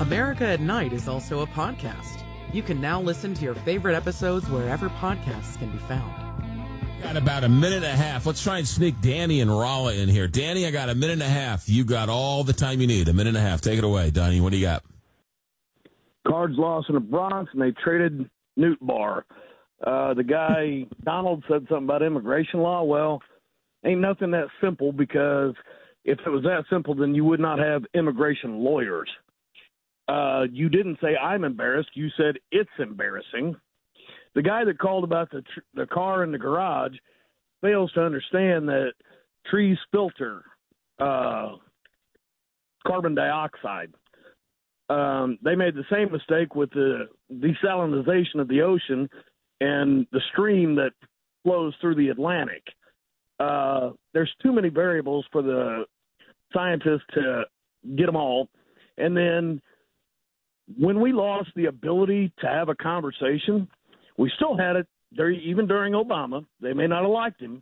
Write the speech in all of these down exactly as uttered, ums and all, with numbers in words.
America at Night is also a podcast. You can now listen to your favorite episodes wherever podcasts can be found. Got about a minute and a half. Let's try and sneak Danny and Rolla in here. Danny, I got a minute and a half. You got all the time you need. A minute and a half. Take it away, Donnie. What do you got? Cards lost in the Bronx, and they traded Newt Bar. Uh, the guy, Donald, said something about immigration law. Well, ain't nothing that simple, because if it was that simple, then you would not have immigration lawyers. Uh, you didn't say I'm embarrassed. You said it's embarrassing. The guy that called about the tr- the car in the garage fails to understand that trees filter uh, carbon dioxide. Um, they made the same mistake with the desalinization of the ocean and the stream that flows through the Atlantic. Uh, there's too many variables for the scientists to get them all. And then when we lost the ability to have a conversation, we still had it there, even during Obama. They may not have liked him.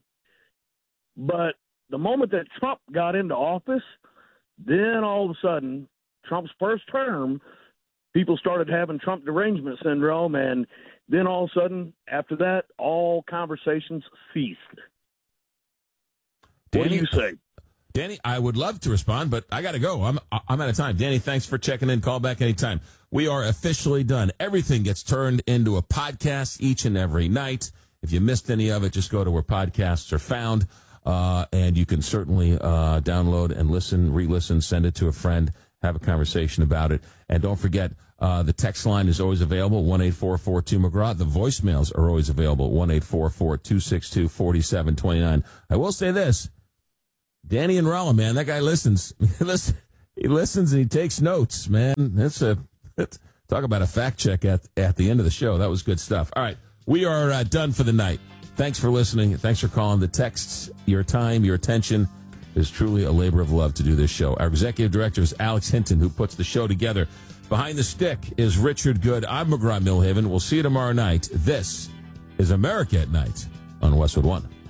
But the moment that Trump got into office, then all of a sudden, Trump's first term, people started having Trump derangement syndrome. And then all of a sudden, after that, all conversations ceased. Danny, what do you say? Danny, I would love to respond, but I got to go. I'm I'm out of time. Danny, thanks for checking in. Call back anytime. We are officially done. Everything gets turned into a podcast each and every night. If you missed any of it, just go to where podcasts are found, uh, and you can certainly uh, download and listen, re-listen, send it to a friend, have a conversation about it. And don't forget, uh, the text line is always available, one eight four four two McGraw. The voicemails are always available, one eight four four two six two four seven two nine. I will say this. Danny and Rolla, man, that guy listens. He listens and he takes notes, man. That's a that's, talk about a fact check at at the end of the show. That was good stuff. All right, we are uh, done for the night. Thanks for listening. Thanks for calling. The texts, your time, your attention is truly a labor of love to do this show. Our executive director is Alex Hinton, who puts the show together. Behind the stick is Richard Good. I'm McGraw Millhaven. We'll see you tomorrow night. This is America at Night on Westwood One.